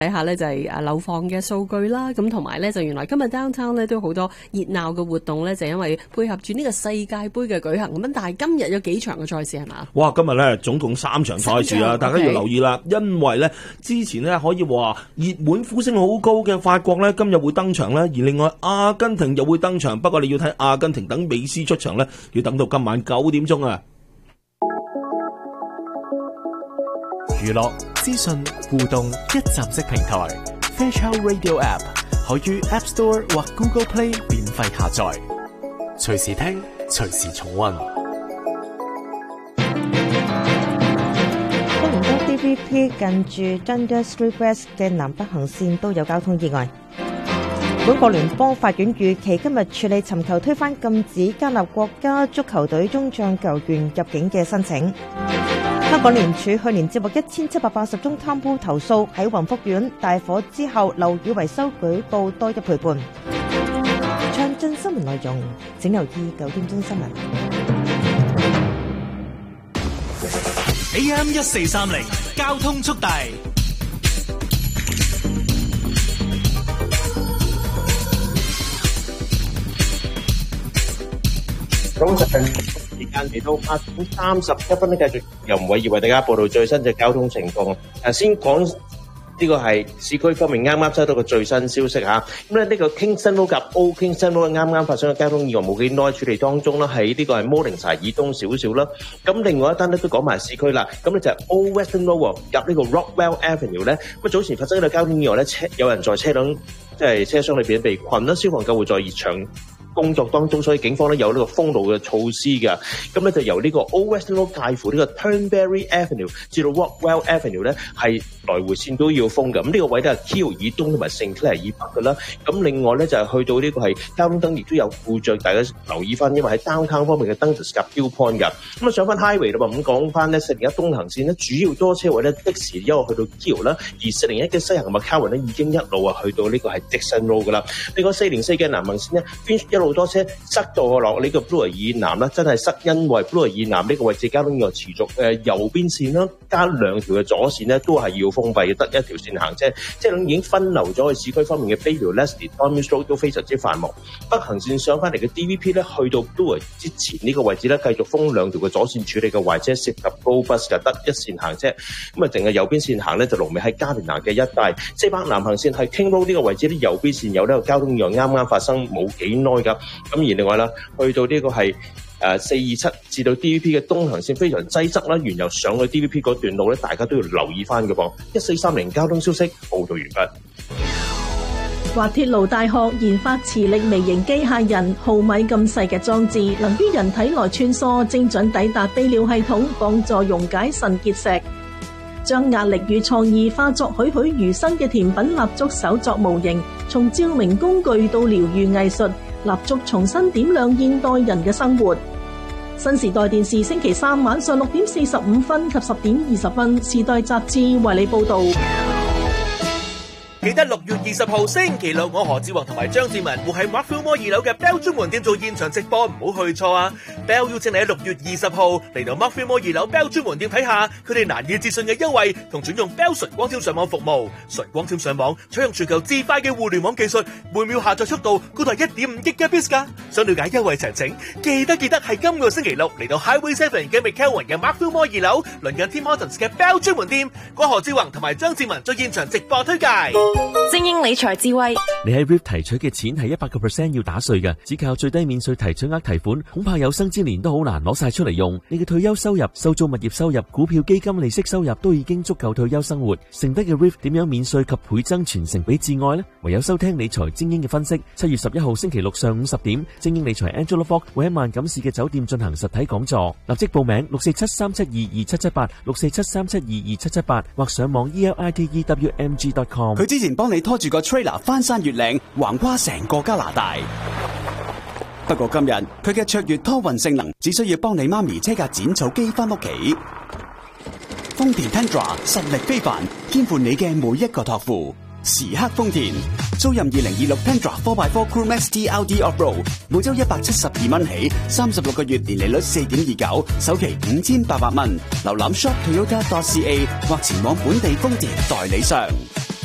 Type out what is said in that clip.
睇下咧就係樓房嘅數據啦，咁同埋咧就原來今日 downtown 咧都好多熱鬧嘅活動咧，就因為配合住呢個世界盃嘅舉行咁，但係今日有幾場嘅賽事係嘛？ 哇！今日咧總共3場賽事啊，大家要留意啦，因為咧之前咧可以話熱門呼聲好高嘅法國咧今日會登場咧，而另外阿根廷又會登場，不過你要睇阿根廷等美斯出場咧，要等到今晚9點鐘啊！ 娛樂、資訊、互動一站式平台 Fairchild Radio App 可於 App Store 或 Google Play 免費下載，隨時聽，隨時重溫。 多倫多 DVP 近住 Dundas Street West 嘅南北行線都有交通意外。本國聯邦法院預期今日處理尋求推翻禁止加納國家足球隊中將球員入境嘅申請。香港廉署去年接獲1780宗貪污投訴，喺宏福苑大火之後樓宇維修舉報多1倍半。詳盡新聞內容請留意9點鐘新聞。 AM 1430交通速遞。 早晨時間嚟到8點31分，繼續由吳偉業為大家報道最新嘅交通情況。先講呢個係市區方面啱啱收到嘅最新消息嚇。咁咧呢個 Kingston Road 及 Old Kingston Road 啱啱發生嘅交通意外冇幾耐處理當中啦，喺呢個係 Morningside 以東少少啦。咁另外一單咧都講埋市區啦。咁咧就係 Old Western Road 入呢個 Rockwell Avenue 咧。咁早前發生呢個交通意外咧，有人在車輛即係車廂裏邊被困啦，消防救護在現場工作當中，所以警方咧有呢個封路嘅措施嘅。咁咧就由呢個 Old Western Road 介乎呢個 Turnberry Avenue 至到 Rockwell Avenue 咧，係來回線都要封嘅。咁呢個位咧係 Keele 以東同埋 St Clair 以北嘅啦。咁另外咧就係去到呢個係交通燈亦都有故障，大家留意翻，因為喺 downtown 方面嘅 Dundas 及 Hill Point 嘅。咁啊上翻 highway 啦嘛，咁講翻咧401東行線咧，主要多車位咧的士一路去到 Keele 啦，而401嘅西行同埋 McCowan 咧已經一路啊去到呢個係 Dixon Road 嘅啦。另外404嘅南行線咧，一路多車塞到落呢個 Bloor 以南啦，真係塞，因為 Bloor 以南呢個位置交通意外持續。右邊線啦，加2條嘅左線咧都係要封閉嘅，得一條線行車，即係已經分流咗去市區方面嘅 Bayview、Leslie、Thomas Road 都非常之繁忙。北行線上翻嚟嘅 DVP 咧，去到 Bloor 之前呢個位置咧，繼續封2條嘅左線處理嘅壞車，涉及 Go Bus 嘅得一線行車，咁啊淨係右邊線行咧就龍尾喺加連拿嘅一帶。西北南行線係 King Road 呢個位置咧，右邊線有呢個交通意外啱啱發生冇幾耐㗎。咁而另外啦，去到呢個係427至到 DVP 嘅東行線非常擠塞啦，沿由上去 DVP 嗰段路咧，大家都要留意翻嘅噃。1430交通消息報道完畢。 滑鐵盧大學研發磁力微型機械人，毫米咁細嘅裝置，能於人體內穿梭，精準抵達泌尿系統，幫助溶解腎結石。將壓力與創意化作栩栩如生嘅甜品蠟燭手作模型，從照明工具到療愈藝術，蠟燭重新點亮現代人嘅生活。新時代電視星期3晚上6點45分及10點20分，時代雜誌為你報道。 記得6月20號星期六，我何志宏同埋張志文會喺 Markfield Mall 2樓嘅 Bell 專門店做現場直播，唔好去錯啊 ！Bell 邀請你喺6月20號嚟到 Markfield Mall 2樓 Bell 專門店睇下佢哋難以置信嘅優惠，同轉用 Bell 純光纖上網服務。純光纖上網採用全球至快嘅互聯網技術，每秒下載速度高達1.5 Gbps 㗎。想了解優惠詳情，記得係今個星期六嚟到 Highway 7嘅 McKelvin 嘅 Markfield Mall 2樓，鄰近 Tim Hortons 嘅 Bell 專門店，我何志宏同埋張志文做現場直播推介。 精英理財智慧， 你喺 RIP 提取嘅錢係100% 要打稅嘅，只靠最低免稅提取額提款，恐怕有生之年都好難攞晒出嚟用。你嘅退休收入、收租物業收入、股票基金利息收入都已經足夠退休生活，剩低嘅 RIP 點樣免稅及倍增傳承俾至愛呢？唯有收聽理財精英嘅分析。7月11號星期六上午10點，精英理財 Angela Fogg 會喺萬錦市嘅酒店進行實體講座，立即報名647-372-2778 647-372-2778或上網 elitewmg.com。 佢之前幫你拖住個 trailer 翻山越嶺，橫跨成個加拿大。不過今日佢嘅卓越拖運性能，只需要幫你媽咪車架剪草機翻屋企。豐田 Tundra 實力非凡，肩負你嘅每一個託付。時刻豐田，租任2026 Tundra 4x4 Crew Max TLD Off-Road， 每周172蚊起，36個月年利率4.29%，首期5800蚊。瀏覽 shop Toyota.ca 或前往本地豐田代理商。